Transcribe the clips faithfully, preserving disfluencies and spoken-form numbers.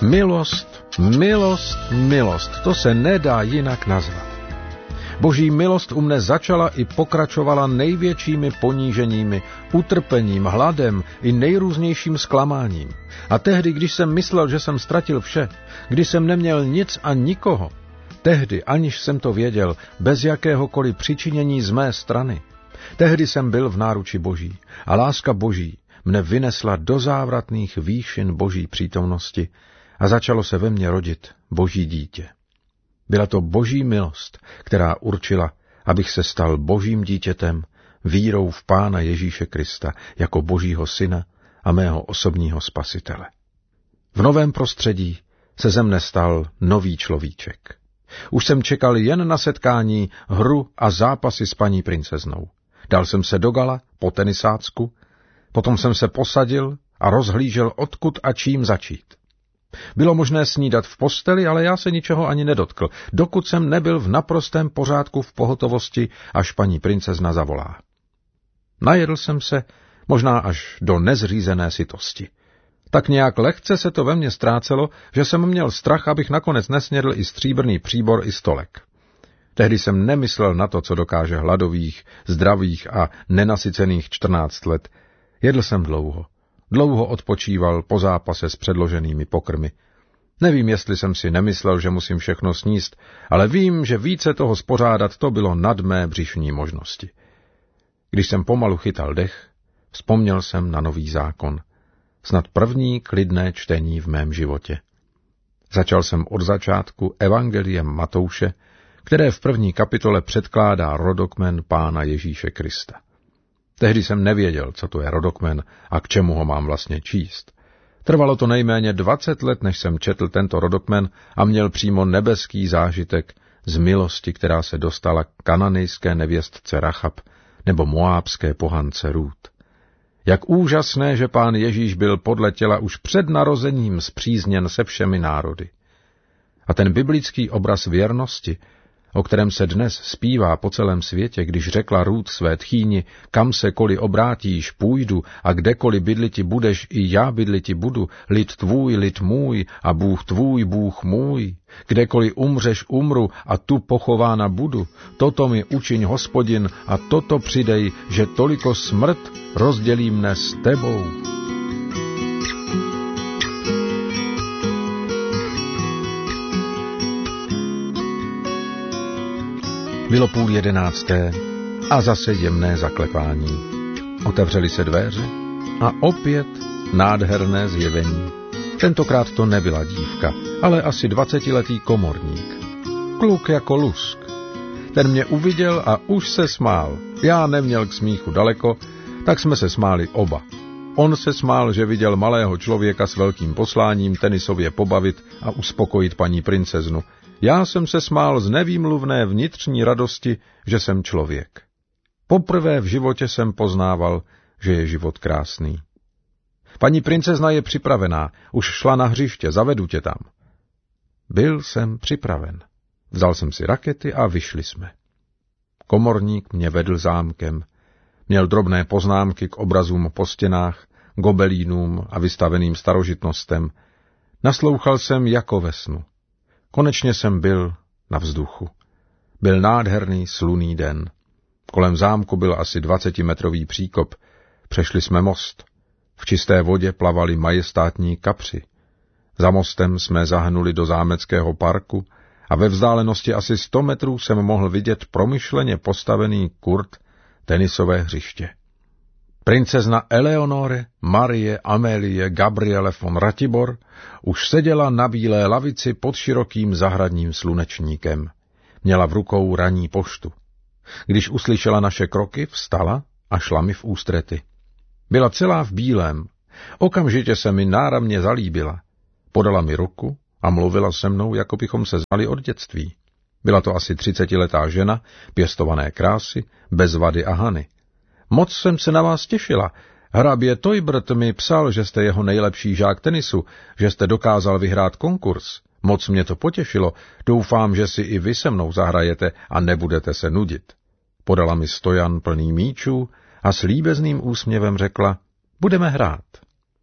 Milost, milost, milost, to se nedá jinak nazvat. Boží milost u mne začala i pokračovala největšími poníženími, utrpením, hladem i nejrůznějším zklamáním. A tehdy, když jsem myslel, že jsem ztratil vše, když jsem neměl nic a nikoho, tehdy, aniž jsem to věděl, bez jakéhokoliv přičinění z mé strany, tehdy jsem byl v náruči Boží a láska Boží mne vynesla do závratných výšin Boží přítomnosti a začalo se ve mně rodit Boží dítě. Byla to Boží milost, která určila, abych se stal Božím dítětem vírou v Pána Ježíše Krista jako Božího syna a mého osobního spasitele. V novém prostředí se ze mne stal nový človíček. Už jsem čekal jen na setkání, hru a zápasy s paní princeznou. Dal jsem se do gala po tenisácku, potom jsem se posadil a rozhlížel, odkud a čím začít. Bylo možné snídat v posteli, ale já se ničeho ani nedotkl, dokud jsem nebyl v naprostém pořádku v pohotovosti, až paní princezna zavolá. Najedl jsem se, možná až do nezřízené sytosti. Tak nějak lehce se to ve mně ztrácelo, že jsem měl strach, abych nakonec nesnědl i stříbrný příbor, i stolek. Tehdy jsem nemyslel na to, co dokáže hladových, zdravých a nenasycených čtrnáct let. Jedl jsem dlouho. Dlouho odpočíval po zápase s předloženými pokrmy. Nevím, jestli jsem si nemyslel, že musím všechno sníst, ale vím, že více toho spořádat to bylo nad mé břišní možnosti. Když jsem pomalu chytal dech, vzpomněl jsem na nový zákon. Snad první klidné čtení v mém životě. Začal jsem od začátku evangeliem Matouše, které v první kapitole předkládá rodokmen Pána Ježíše Krista. Tehdy jsem nevěděl, co to je rodokmen a k čemu ho mám vlastně číst. Trvalo to nejméně dvacet let, než jsem četl tento rodokmen a měl přímo nebeský zážitek z milosti, která se dostala k kananejské nevěstce Rachab nebo moábské pohance Rút. Jak úžasné, že Pán Ježíš byl podle těla už před narozením spřízněn se všemi národy. A ten biblický obraz věrnosti, o kterém se dnes zpívá po celém světě, když řekla Rút své tchýni, kam se koli obrátíš, půjdu, a kdekoliv bydliti budeš, i já bydliti budu, lid tvůj, lid můj, a Bůh tvůj, Bůh můj. Kdekoliv umřeš, umru, a tu pochována budu. Toto mi učiň, Hospodin, a toto přidej, že toliko smrt rozdělí mne s tebou. Bylo půl jedenácté a zase jemné zaklepání. Otevřely se dveře a opět nádherné zjevení. Tentokrát to nebyla dívka, ale asi dvacetiletý komorník. Kluk jako lusk. Ten mě uviděl a už se smál. Já neměl k smíchu daleko, tak jsme se smáli oba. On se smál, že viděl malého člověka s velkým posláním tenisově pobavit a uspokojit paní princeznu. Já jsem se smál z nevýmluvné vnitřní radosti, že jsem člověk. Poprvé v životě jsem poznával, že je život krásný. Paní princezna je připravená, už šla na hřiště, zavedu tě tam. Byl jsem připraven. Vzal jsem si rakety a vyšli jsme. Komorník mě vedl zámkem. Měl drobné poznámky k obrazům po stěnách, gobelínům a vystaveným starožitnostem. Naslouchal jsem jako ve snu. Konečně jsem byl na vzduchu. Byl nádherný slunný den. Kolem zámku byl asi dvacetimetrový příkop. Přešli jsme most. V čisté vodě plavali majestátní kapři. Za mostem jsme zahnuli do zámeckého parku a ve vzdálenosti asi sto metrů jsem mohl vidět promyšleně postavený kurt tenisové hřiště. Princezna Eleonore Marie Amélie Gabriele von Ratibor už seděla na bílé lavici pod širokým zahradním slunečníkem. Měla v rukou ranní poštu. Když uslyšela naše kroky, vstala a šla mi v ústrety. Byla celá v bílém. Okamžitě se mi náramně zalíbila. Podala mi ruku a mluvila se mnou, jako bychom se znali od dětství. Byla to asi třicetiletá žena, pěstované krásy, bez vady a hany. Moc jsem se na vás těšila. Hrabě Toibert mi psal, že jste jeho nejlepší žák tenisu, že jste dokázal vyhrát konkurs. Moc mě to potěšilo. Doufám, že si i vy se mnou zahrajete a nebudete se nudit. Podala mi stojan plný míčů a s líbezným úsměvem řekla, budeme hrát.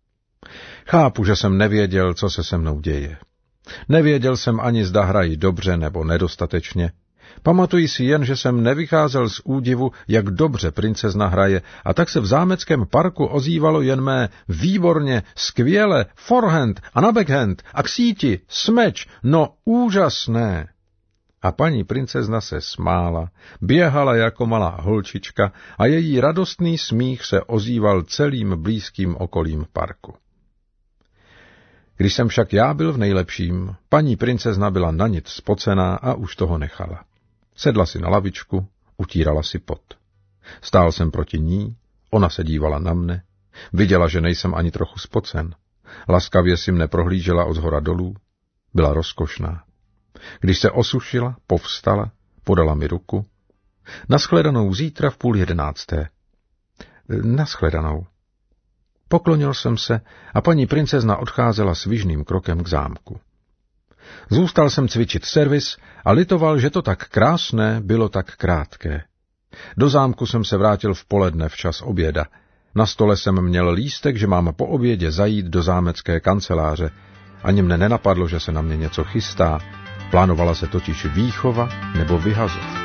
Chápu, že jsem nevěděl, co se se mnou děje. Nevěděl jsem ani, zda hrají dobře nebo nedostatečně. Pamatuji si jen, že jsem nevycházel z údivu, jak dobře princezna hraje, a tak se v zámeckém parku ozývalo jen mé výborně, skvěle, forehand a na backhand a k síti, smeč, no úžasné. A paní princezna se smála, běhala jako malá holčička a její radostný smích se ozýval celým blízkým okolím parku. Když jsem však já byl v nejlepším, paní princezna byla na nic spocená a už toho nechala. Sedla si na lavičku, utírala si pot. Stál jsem proti ní, ona se dívala na mne, viděla, že nejsem ani trochu spocen. Laskavě si mne prohlížela od zhora dolů, byla rozkošná. Když se osušila, povstala, podala mi ruku. Naschledanou zítra v půl jedenácté. Naschledanou. Poklonil jsem se a paní princezna odcházela svižným krokem k zámku. Zůstal jsem cvičit servis a litoval, že to tak krásné bylo tak krátké. Do zámku jsem se vrátil v poledne včas oběda. Na stole jsem měl lístek, že mám po obědě zajít do zámecké kanceláře. Ani mne nenapadlo, že se na mě něco chystá. Plánovala se totiž výchova nebo vyhazov.